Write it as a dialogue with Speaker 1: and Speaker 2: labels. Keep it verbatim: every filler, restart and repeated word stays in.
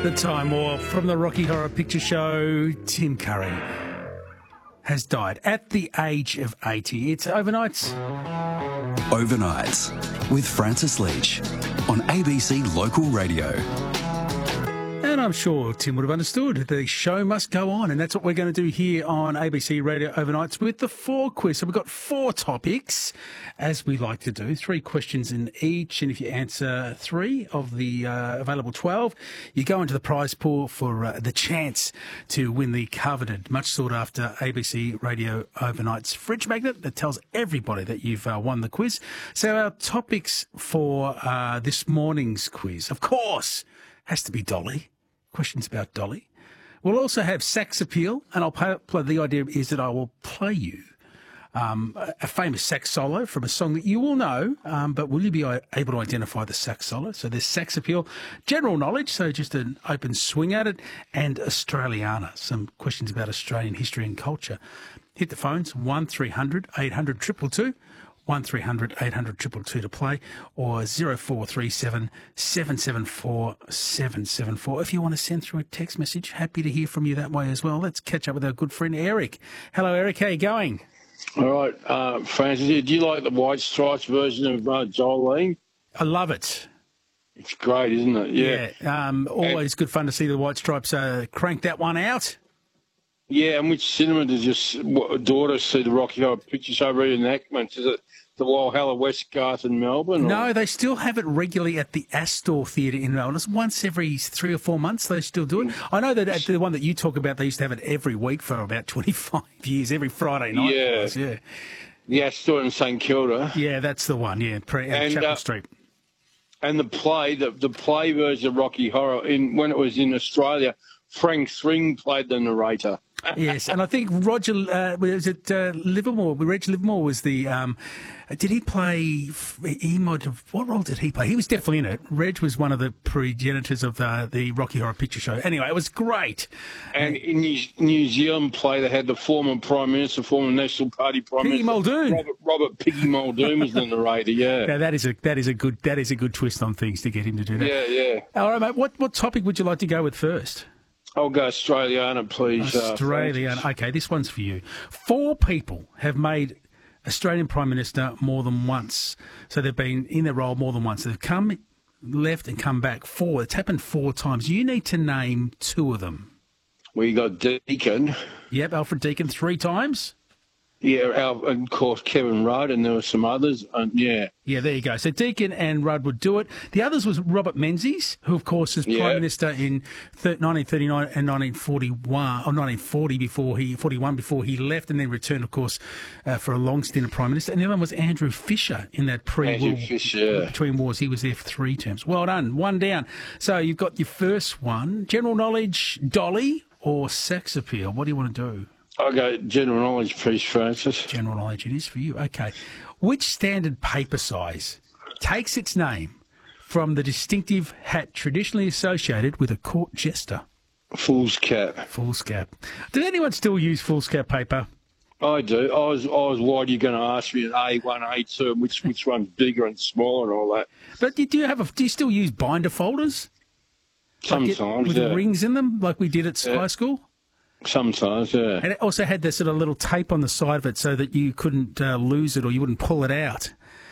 Speaker 1: The Time War from the Rocky Horror Picture Show. Tim Curry has died at the age of eighty. It's Overnights.
Speaker 2: Overnights with Francis Leach on A B C Local Radio.
Speaker 1: And I'm sure Tim would have understood the show must go on, and that's what we're going to do here on A B C Radio Overnights with the four quiz. So we've got four topics, as we like to do, three questions in each, and if you answer three of the uh, available twelve, you go into the prize pool for uh, the chance to win the coveted, much sought after A B C Radio Overnights fridge magnet that tells everybody that you've uh, won the quiz. So our topics for uh, this morning's quiz, of course, has to be Dolly. Questions about Dolly. We'll also have sax appeal, and I'll play, play, the idea is that I will play you um, a, a famous sax solo from a song that you will know, um, but will you be able to identify the sax solo? So there's sax appeal, general knowledge, so just an open swing at it, and Australiana, some questions about Australian history and culture. Hit the phones, one three hundred eight hundred two two two. one three hundred eight hundred two two two to play, or zero four three seven seven seven four seven seven four. If you want to send through a text message, happy to hear from you that way as well. Let's catch up with our good friend Eric. Hello, Eric. How are you going?
Speaker 3: All right, uh, Francis, do you like the White Stripes version of uh, Jolene?
Speaker 1: I love it.
Speaker 3: It's great, isn't it? Yeah.
Speaker 1: yeah um, always and, good fun to see the White Stripes uh, crank that one out.
Speaker 3: Yeah, and which cinema does your daughter see the Rocky Horror Picture Show reenactments? Is it the Walhalla Westgarth in Melbourne? Or?
Speaker 1: No, they still have it regularly at the Astor Theatre in Melbourne. It's once every three or four months they still do it. I know that at the one that you talk about, they used to have it every week for about twenty-five years, every Friday night.
Speaker 3: Yeah.
Speaker 1: Was, yeah.
Speaker 3: The Astor in St Kilda.
Speaker 1: Yeah, that's the one, yeah, pre- uh,
Speaker 3: and,
Speaker 1: Chapel
Speaker 3: uh,
Speaker 1: Street.
Speaker 3: And the play, the, the play version of Rocky Horror, in when it was in Australia, Frank Thring played the narrator.
Speaker 1: Yes, and I think Roger, uh, was it uh, Livermore? Reg Livermore was the, um, did he play, he might have, what role did he play? He was definitely in it. Reg was one of the progenitors of uh, the Rocky Horror Picture Show. Anyway, it was great.
Speaker 3: And in New, New Zealand play, they had the former Prime Minister, former National Party Prime
Speaker 1: Piggy
Speaker 3: Minister.
Speaker 1: Muldoon.
Speaker 3: Robert, Robert Piggy Muldoon was the narrator, yeah.
Speaker 1: yeah. That is a that is a good that is a good twist on things to get him to do that.
Speaker 3: Yeah, yeah.
Speaker 1: All right, mate, what, what topic would you like to go with first?
Speaker 3: I'll go Australiana, please.
Speaker 1: Australiana. Uh, okay, this one's for you. Four people have made Australian Prime Minister more than once. So they've been in their role more than once. They've come, left and come back four. It's happened four times. You need to name two of them.
Speaker 3: We got Deakin.
Speaker 1: Yep, Alfred Deakin three times.
Speaker 3: Yeah, Al, and of course Kevin Rudd, and there were some others. And yeah,
Speaker 1: yeah, there you go. So Deakin and Rudd would do it. The others was Robert Menzies, who of course was yeah. Prime Minister in nineteen thirty-nine and nineteen forty-one, or nineteen forty before he forty-one before he left, and then returned, of course, uh, for a long stint of Prime Minister. And the other one was Andrew Fisher in that pre-war
Speaker 3: Fisher.
Speaker 1: between wars. He was there for three terms. Well done, one down. So you've got your first one: general knowledge, Dolly, or sex appeal. What do you want to do?
Speaker 3: I'll go general knowledge, please, Francis.
Speaker 1: General knowledge it is for you. Okay. Which standard paper size takes its name from the distinctive hat traditionally associated with a court jester?
Speaker 3: Foolscap.
Speaker 1: Foolscap. Does anyone still use foolscap paper?
Speaker 3: I do. I was, I was worried you're going to ask me an A one, A two, and which, which one's bigger and smaller and all that.
Speaker 1: But do you, have a, do you still use binder folders?
Speaker 3: Sometimes,
Speaker 1: like it, with
Speaker 3: yeah.
Speaker 1: rings in them, like we did at yeah. high school?
Speaker 3: Sometimes, yeah.
Speaker 1: And it also had this sort of little tape on the side of it so that you couldn't uh, lose it or you wouldn't pull it out.